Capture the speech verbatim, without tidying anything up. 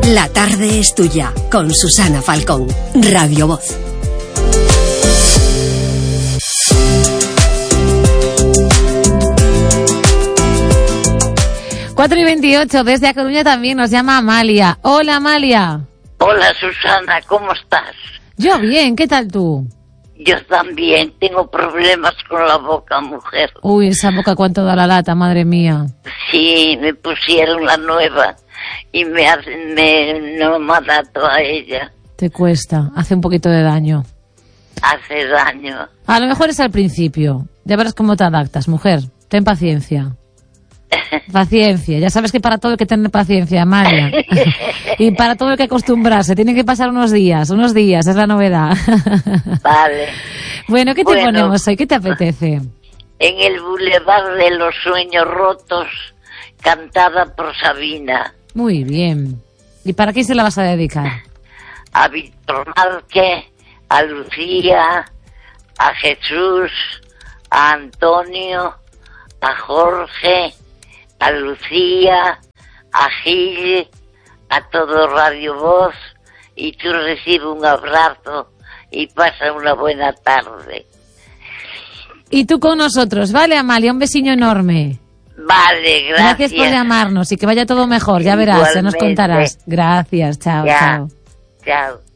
La tarde es tuya, con Susana Falcón, Radio Voz. cuatro y veintiocho, desde A Coruña también nos llama Amalia. Hola, Amalia. Hola, Susana, ¿cómo estás? Yo bien, ¿qué tal tú? Yo también, tengo problemas con la boca, mujer. Uy, esa boca cuánto da la lata, madre mía. Sí, me pusieron la nueva y me hacen, me, no me adapto a ella. Te cuesta, hace un poquito de daño. Hace daño. A lo mejor es al principio, ya verás cómo te adaptas, mujer. Ten paciencia. Paciencia, ya sabes que para todo hay que tener paciencia, Amalia. Y para todo hay que acostumbrarse, tienen que pasar unos días, unos días, es la novedad. Vale. Bueno, ¿qué te bueno, ponemos hoy? ¿Qué te apetece? En el Boulevard de los Sueños Rotos, cantada por Sabina. Muy bien. ¿Y para quién se la vas a dedicar? A Víctor Márquez, a Lucía, a Jesús, a Antonio, a Jorge, a Lucía, a Gil, a todo Radio Voz, y tú recibes un abrazo y pasa una buena tarde. Y tú con nosotros, ¿vale, Amalia? Un besiño enorme. Vale, gracias. Gracias por llamarnos y que vaya todo mejor, ya verás, ya nos contarás. Gracias, chao, ya. chao. Chao.